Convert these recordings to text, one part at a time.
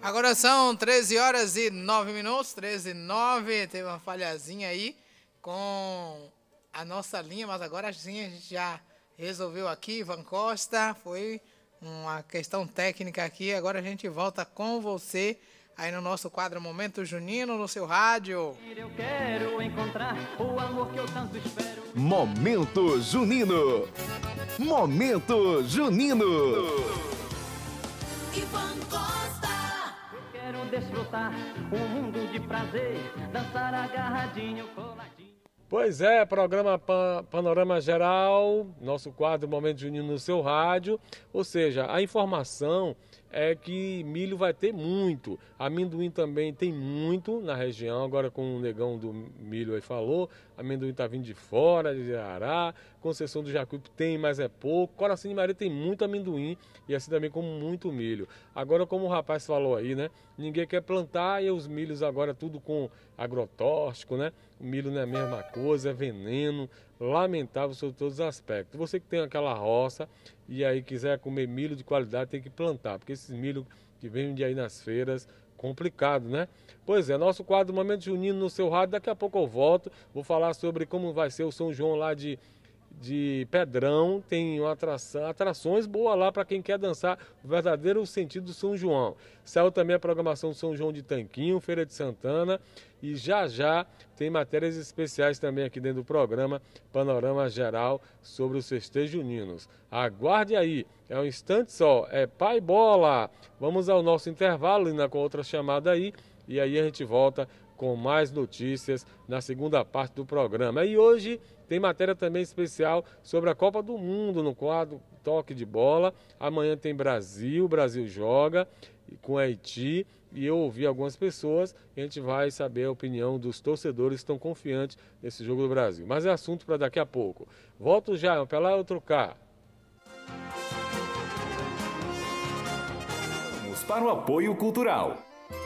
Agora são 13 horas e 9 minutos, 13 e 9. Teve uma falhazinha aí com a nossa linha, mas agora sim a gente já resolveu aqui. Ivan Costa, foi uma questão técnica aqui. Agora a gente volta com você aí no nosso quadro Momento Junino, no seu rádio. Eu quero encontrar o amor que eu tanto espero. Momento Junino. Momento Junino. Ivan Costa. Eu quero desfrutar um mundo de prazer, dançar agarradinho, coladinho. Pois é, programa Panorama Geral, nosso quadro Momento Junino no seu rádio. Ou seja, a informação é que milho vai ter muito, amendoim também tem muito na região, agora com o negão do milho aí falou, amendoim está vindo de fora, de Ceará, Conceição do Jacuípe tem, mas é pouco, Coração de Maria tem muito amendoim e assim também como muito milho. Agora, como o rapaz falou aí, né, ninguém quer plantar e os milhos agora tudo com agrotóxico, né, o milho não é a mesma coisa, é veneno, lamentável sobre todos os aspectos. Você que tem aquela roça e aí quiser comer milho de qualidade, tem que plantar, porque esses milho que vêm de aí nas feiras, complicado, né? Pois é, nosso quadro Momento Junino no seu rádio, daqui a pouco eu volto, vou falar sobre como vai ser o São João lá de Pedrão, tem uma atrações boas lá para quem quer dançar o verdadeiro sentido do São João. Saiu também a programação do São João de Tanquinho, Feira de Santana, e já tem matérias especiais também aqui dentro do programa Panorama Geral sobre os festejos juninos. Aguarde aí, é um instante só, é Pai Bola. Vamos ao nosso intervalo, ainda com outra chamada aí, e aí a gente volta com mais notícias na segunda parte do programa. E hoje tem matéria também especial sobre a Copa do Mundo no quadro Toque de Bola. Amanhã tem Brasil joga com Haiti. E eu ouvi algumas pessoas e a gente vai saber a opinião dos torcedores que estão confiantes nesse jogo do Brasil. Mas é assunto para daqui a pouco. Volto já, para lá eu trocar. Vamos para o apoio cultural.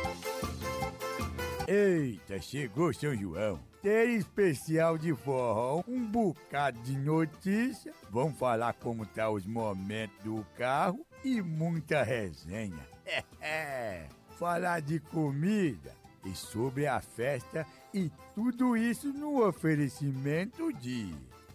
Eita, chegou São João. Tem especial de forró, um bocado de notícia. Vamos falar como tá os momentos do carro e muita resenha. Falar de comida e sobre a festa e tudo isso no oferecimento de...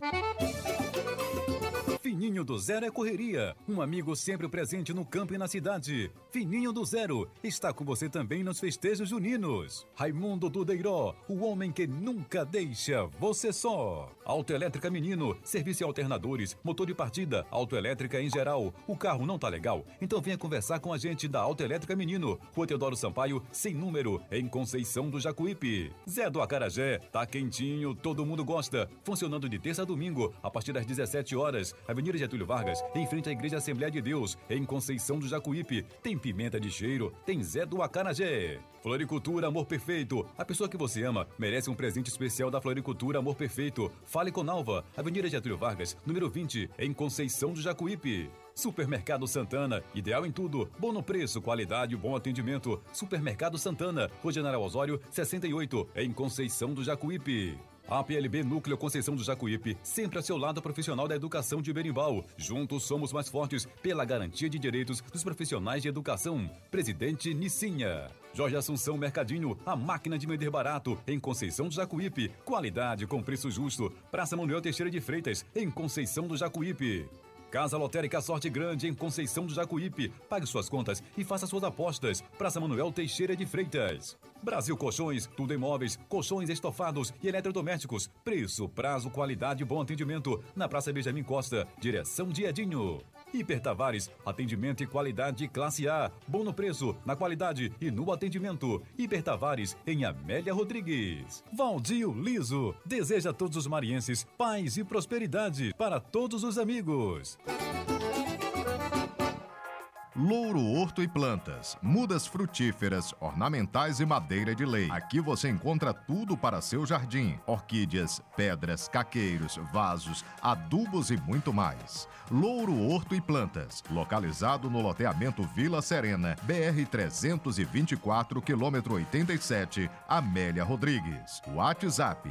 Fininho do Zero é correria, um amigo sempre presente no campo e na cidade. Fininho do Zero está com você também nos festejos juninos. Raimundo do Deiró, o homem que nunca deixa você só. Autoelétrica Menino, serviço e alternadores, motor de partida, autoelétrica em geral. O carro não tá legal? Então venha conversar com a gente da Autoelétrica Menino, Rua Teodoro Sampaio, sem número, em Conceição do Jacuípe. Zé do Acarajé, tá quentinho, todo mundo gosta. Funcionando de terça a domingo, a partir das 17 horas. Avenida Getúlio Vargas, em frente à Igreja Assembleia de Deus, em Conceição do Jacuípe. Tem pimenta de cheiro, tem Zé do Acarajé. Floricultura Amor Perfeito. A pessoa que você ama merece um presente especial da Floricultura Amor Perfeito. Fale com Nalva, Avenida Getúlio Vargas, número 20, em Conceição do Jacuípe. Supermercado Santana, ideal em tudo, bom no preço, qualidade e bom atendimento. Supermercado Santana, Rua General Osório, 68, em Conceição do Jacuípe. A PLB Núcleo Conceição do Jacuípe, sempre a seu lado profissional da educação de Berimbau. Juntos somos mais fortes pela garantia de direitos dos profissionais de educação. Presidente Nicinha. Jorge Assunção Mercadinho, a máquina de vender barato, em Conceição do Jacuípe. Qualidade com preço justo. Praça Manuel Teixeira de Freitas, em Conceição do Jacuípe. Casa Lotérica Sorte Grande, em Conceição do Jacuípe. Pague suas contas e faça suas apostas. Praça Manuel Teixeira de Freitas. Brasil Colchões, tudo em móveis, colchões estofados e eletrodomésticos. Preço, prazo, qualidade e bom atendimento. Na Praça Benjamin Costa, direção de Edinho. Hiper Tavares, atendimento e qualidade classe A. Bom no preço, na qualidade e no atendimento. Hiper Tavares, em Amélia Rodrigues. Valdir Liso, deseja a todos os marienses paz e prosperidade para todos os amigos. Louro Horto e Plantas, mudas frutíferas, ornamentais e madeira de lei. Aqui você encontra tudo para seu jardim: orquídeas, pedras, caqueiros, vasos, adubos e muito mais. Louro Horto e Plantas, localizado no loteamento Vila Serena, BR-324, quilômetro 87, Amélia Rodrigues. WhatsApp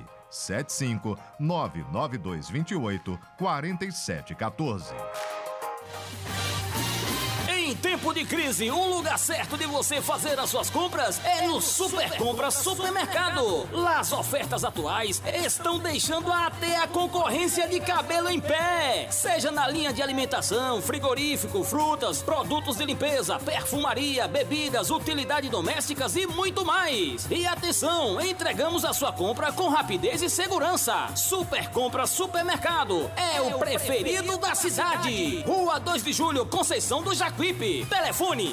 75-99228-4714. Em tempo tempo de crise, o lugar certo de você fazer as suas compras é no Super Compra Supermercado. Lá as ofertas atuais estão deixando até a concorrência de cabelo em pé. Seja na linha de alimentação, frigorífico, frutas, produtos de limpeza, perfumaria, bebidas, utilidades domésticas e muito mais. E atenção, entregamos a sua compra com rapidez e segurança. Super Compra Supermercado é o preferido da cidade. Rua 2 de Julho, Conceição do Jacuípe. Telefone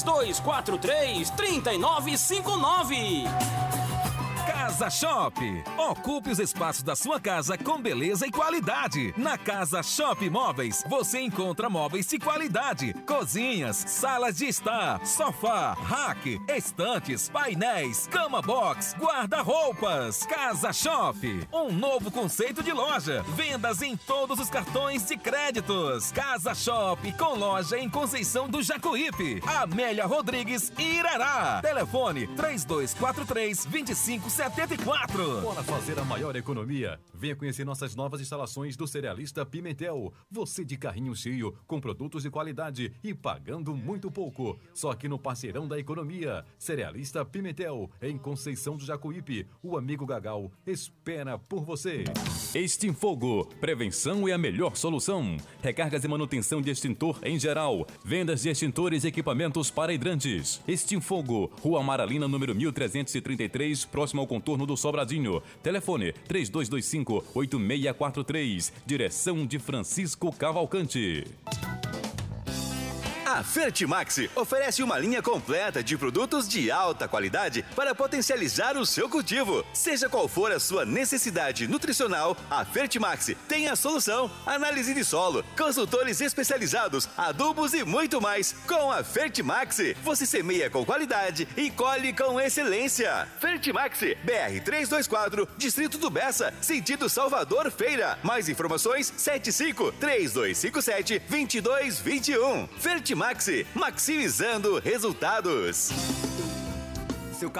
3243-3959. Casa Shop. Ocupe os espaços da sua casa com beleza e qualidade. Na Casa Shop Móveis, você encontra móveis de qualidade, cozinhas, salas de estar, sofá, rack, estantes, painéis, cama box, guarda-roupas. Casa Shop, um novo conceito de loja. Vendas em todos os cartões de créditos. Casa Shop com loja em Conceição do Jacuípe. Amélia Rodrigues, Irará. Telefone 3243-2574. Bora fazer a maior economia. Venha conhecer nossas novas instalações do Cerealista Pimentel. Você de carrinho cheio, com produtos de qualidade e pagando muito pouco. Só aqui no Parceirão da Economia. Cerealista Pimentel, em Conceição do Jacuípe. O amigo Gagal espera por você. Extinfogo. Prevenção é a melhor solução. Recargas e manutenção de extintor em geral. Vendas de extintores e equipamentos para hidrantes. Extinfogo. Rua Amaralina, número 1333, próximo ao contorno do Sobradinho. Telefone 3225-8643. Direção de Francisco Cavalcante. A Fertimax oferece uma linha completa de produtos de alta qualidade para potencializar o seu cultivo. Seja qual for a sua necessidade nutricional, a Fertimax tem a solução. Análise de solo, consultores especializados, adubos e muito mais. Com a Fertimax, você semeia com qualidade e colhe com excelência. Fertimax, BR 324, Distrito do Bessa, sentido Salvador Feira. Mais informações, 75-3257-2221. Fertimax, maximizando resultados.